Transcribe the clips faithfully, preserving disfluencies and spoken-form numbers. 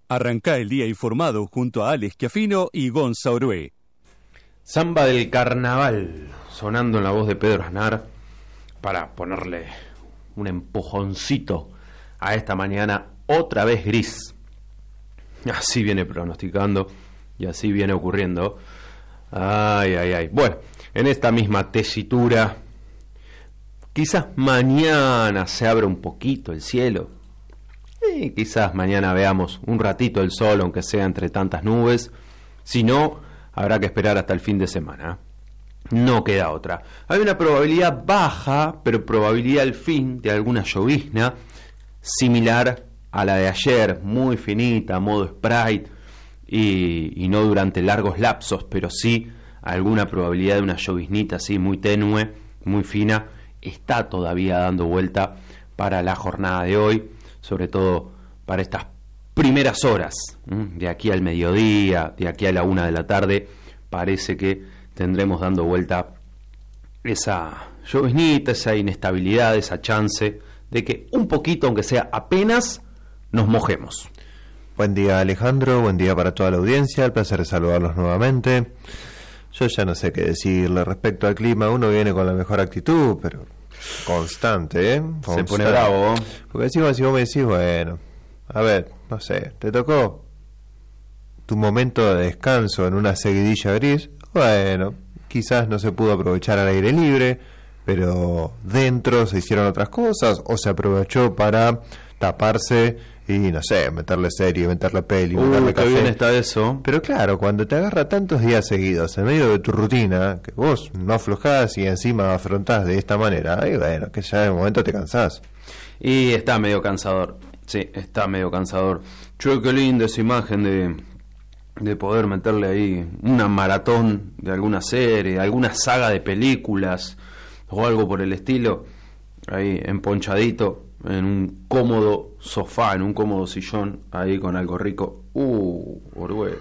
Arrancá el día informado junto a Alex Schiaffino y Gonza Orué. Samba del Carnaval, sonando en la voz de Pedro Aznar, para ponerle un empujoncito a esta mañana otra vez gris. Así viene pronosticando y así viene ocurriendo. Ay, ay, ay. Bueno, en esta misma tesitura, quizás mañana se abra un poquito el cielo. Y quizás mañana veamos un ratito el sol, aunque sea entre tantas nubes. Si no, habrá que esperar hasta el fin de semana. No queda otra. Hay una probabilidad baja, pero probabilidad al fin de alguna llovizna, similar a la de ayer, muy finita, modo Sprite, y, y no durante largos lapsos, pero sí alguna probabilidad de una lloviznita así muy tenue, muy fina, está todavía dando vuelta para la jornada de hoy, sobre todo para estas primeras horas, ¿m? de aquí al mediodía, de aquí a la una de la tarde, parece que tendremos dando vuelta esa lloviznita, esa inestabilidad, esa chance de que un poquito, aunque sea apenas, nos mojemos. Buen día, Alejandro, buen día para toda la audiencia, el placer de saludarlos nuevamente. Yo ya no sé qué decirle respecto al clima, uno viene con la mejor actitud, pero constante, ¿eh? Constante. Se pone bravo. Porque decimos, si vos me decís, bueno, a ver, no sé, te tocó tu momento de descanso en una seguidilla gris, bueno, quizás no se pudo aprovechar al aire libre, pero dentro se hicieron otras cosas, o se aprovechó para taparse y, no sé, meterle serie, meterle peli, Uy, meterle qué café. bien está eso. Pero claro, cuando te agarra tantos días seguidos en medio de tu rutina, que vos no aflojás y encima afrontás de esta manera, y bueno, que ya en un momento te cansás. Y está medio cansador, sí, está medio cansador. Che, qué linda esa imagen de, de poder meterle ahí una maratón de alguna serie, alguna saga de películas o algo por el estilo, ahí emponchadito en un cómodo sofá, en un cómodo sillón, ahí con algo rico. Uh, Orwell.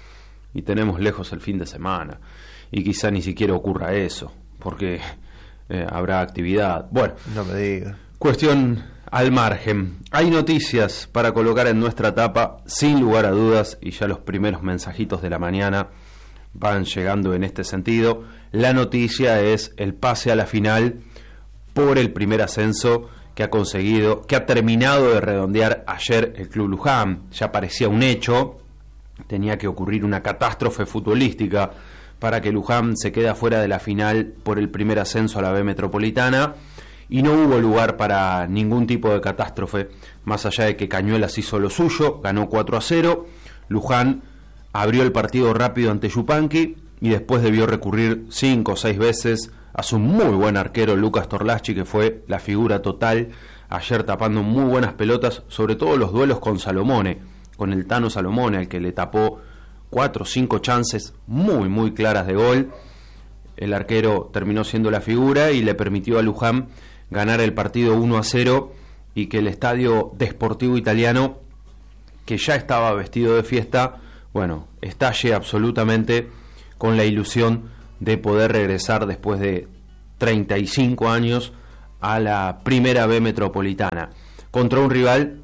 Y tenemos lejos el fin de semana. Y quizá ni siquiera ocurra eso, porque eh, habrá actividad. Bueno, No me digas. cuestión al margen. Hay noticias para colocar en nuestra tapa, sin lugar a dudas, y ya los primeros mensajitos de la mañana van llegando en este sentido. La noticia es el pase a la final por el primer ascenso que ha conseguido, que ha terminado de redondear ayer el Club Luján. Ya parecía un hecho, tenía que ocurrir una catástrofe futbolística para que Luján se quede fuera de la final por el primer ascenso a la B Metropolitana, y no hubo lugar para ningún tipo de catástrofe, más allá de que Cañuelas hizo lo suyo, ganó cuatro a cero, Luján abrió el partido rápido ante Yupanqui y después debió recurrir cinco o seis veces a su muy buen arquero Lucas Torlachi, que fue la figura total ayer tapando muy buenas pelotas, sobre todo los duelos con Salomone, con el Tano Salomone, al que le tapó cuatro o cinco chances muy muy claras de gol. El arquero terminó siendo la figura y le permitió a Luján ganar el partido uno a cero, y que el estadio Desportivo Italiano, que ya estaba vestido de fiesta, bueno, estalle absolutamente con la ilusión de poder regresar después de treinta y cinco años a la primera B Metropolitana, contra un rival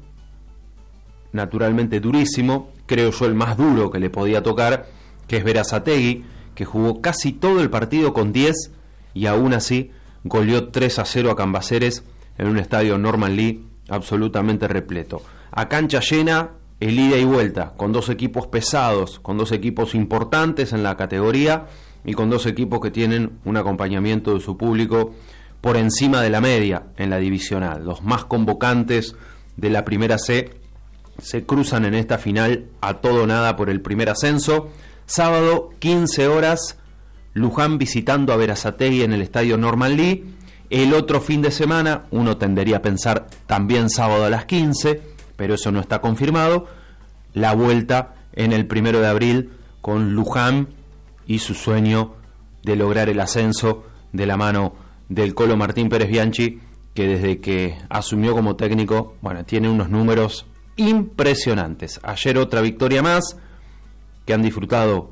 naturalmente durísimo, creo yo el más duro que le podía tocar, que es Berazategui, que jugó casi todo el partido con diez y aún así goleó tres a cero a Cambaceres en un estadio Norman Lee absolutamente repleto. A cancha llena, el ida y vuelta, con dos equipos pesados, con dos equipos importantes en la categoría y con dos equipos que tienen un acompañamiento de su público por encima de la media en la divisional. Los más convocantes de la primera C se cruzan en esta final a todo nada por el primer ascenso. Sábado, quince horas, Luján visitando a Berazategui en el estadio Norman Lee. El otro fin de semana, uno tendería a pensar también sábado a las quince, pero eso no está confirmado, la vuelta en el primero de abril con Luján y su sueño de lograr el ascenso de la mano del Colo Martín Pérez Bianchi, que desde que asumió como técnico, bueno, tiene unos números impresionantes. Ayer otra victoria más, que han disfrutado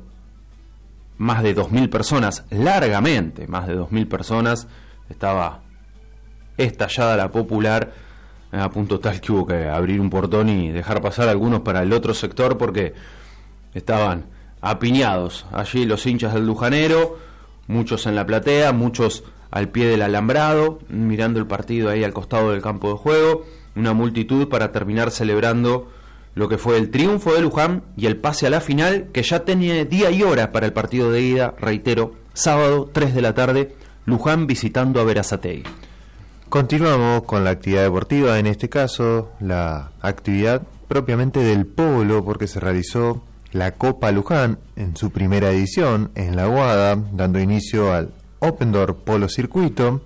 más de dos mil personas, largamente más de dos mil personas. Estaba estallada la popular a punto tal que hubo que abrir un portón y dejar pasar a algunos para el otro sector porque estaban apiñados allí los hinchas del Lujanero, muchos en la platea, muchos al pie del alambrado, mirando el partido ahí al costado del campo de juego, una multitud para terminar celebrando lo que fue el triunfo de Luján y el pase a la final, que ya tenía día y hora para el partido de ida, reitero, sábado tres de la tarde, Luján visitando a Berazategui. Continuamos con la actividad deportiva, en este caso la actividad propiamente del polo, porque se realizó la Copa Luján en su primera edición en La Aguada, dando inicio al Open Door Polo Circuito,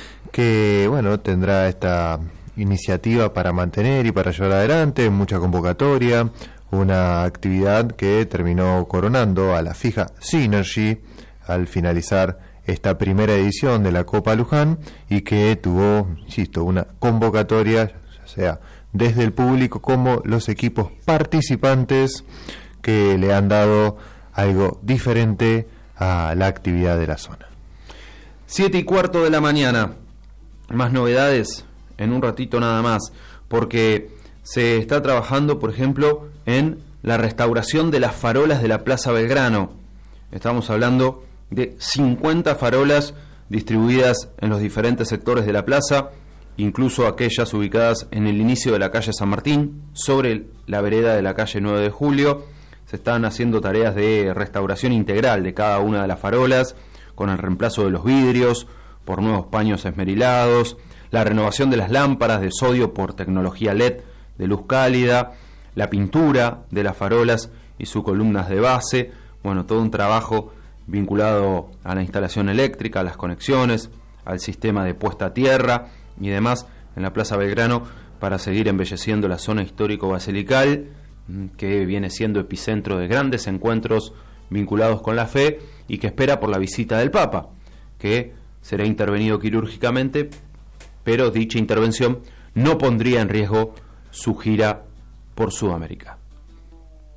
que bueno, tendrá esta iniciativa para mantener y para llevar adelante mucha convocatoria, una actividad que terminó coronando a la fija Synergy al finalizar esta primera edición de la Copa Luján y que tuvo, insisto, una convocatoria, ya sea desde el público como los equipos participantes, que le han dado algo diferente a la actividad de la zona. Siete y cuarto de la mañana, más novedades en un ratito nada más, porque se está trabajando, por ejemplo, en la restauración de las farolas de la Plaza Belgrano. Estamos hablando de cincuenta farolas distribuidas en los diferentes sectores de la plaza, incluso aquellas ubicadas en el inicio de la calle San Martín, sobre la vereda de la calle nueve de julio. Se están haciendo tareas de restauración integral de cada una de las farolas, con el reemplazo de los vidrios por nuevos paños esmerilados, la renovación de las lámparas de sodio por tecnología L E D de luz cálida, la pintura de las farolas y sus columnas de base. Bueno, todo un trabajo vinculado a la instalación eléctrica, a las conexiones, al sistema de puesta a tierra y demás en la Plaza Belgrano, para seguir embelleciendo la zona histórico-basilical, que viene siendo epicentro de grandes encuentros vinculados con la fe y que espera por la visita del Papa, que será intervenido quirúrgicamente, pero dicha intervención no pondría en riesgo su gira por Sudamérica.